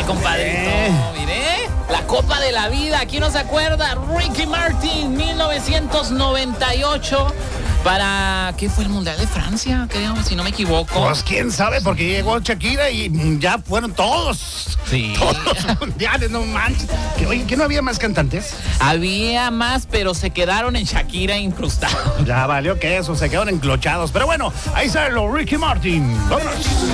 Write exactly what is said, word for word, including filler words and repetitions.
compadrito. Eh. Mire, la Copa de la Vida. ¿Quién no se acuerda? Ricky Martin, mil novecientos noventa y ocho. Para, ¿qué fue el Mundial de Francia? Creo, si no me equivoco. Pues quién sabe, porque llegó Shakira y ya fueron todos. Sí. Todos los mundiales, no manches. Que, oye, ¿que no había más cantantes? Había más, pero se quedaron en Shakira incrustados. Ya valió que eso, se quedaron enclochados. Pero bueno, ahí sale lo Ricky Martin. Vámonos.